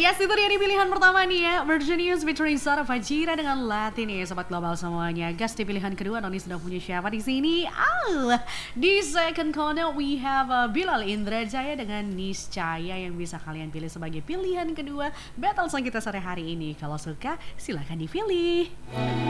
Yes, itu dia di pilihan pertama nih ya. Virginius featuring Sarah Fajira dengan Latin ya, sobat global semuanya. Gas di pilihan kedua, Noni sudah punya siapa di sini? Di second corner we have Bilal Indrajaya dengan Niscaya yang bisa kalian pilih sebagai pilihan kedua battle song kita sore hari ini. Kalau suka, silahkan dipilih.